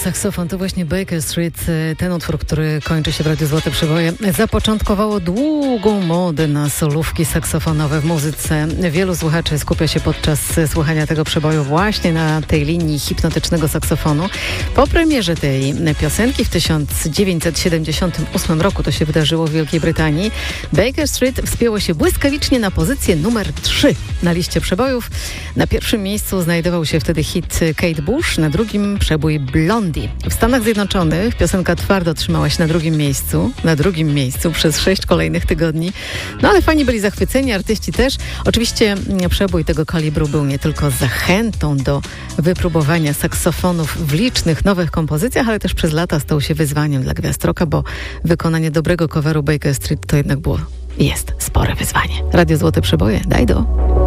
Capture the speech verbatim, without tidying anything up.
saksofon to właśnie Baker Street, ten utwór, który kończy się w Radiu Złote Przeboje, zapoczątkowało długą modę na solówki saksofonowe w muzyce. Wielu słuchaczy skupia się podczas słuchania tego przeboju właśnie na tej linii hipnotycznego saksofonu. Po premierze tej piosenki w tysiąc dziewięćset siedemdziesiątym ósmym roku, to się wydarzyło w Wielkiej Brytanii, Baker Street wspięło się błyskawicznie na pozycję numer trzy na liście przebojów. Na pierwszym miejscu znajdował się wtedy hit Kate Bush, na drugim przebój Blondie. W Stanach Zjednoczonych piosenka twardo trzymała się na drugim miejscu, na drugim miejscu przez sześć kolejnych tygodni. No ale fani byli zachwyceni, artyści też. Oczywiście przebój tego kalibru był nie tylko zachętą do wypróbowania saksofonów w licznych nowych kompozycjach, ale też przez lata stał się wyzwaniem dla gwiazd rocka, bo wykonanie dobrego coveru Baker Street to jednak było i jest spore wyzwanie. Radio Złote Przeboje, daj do.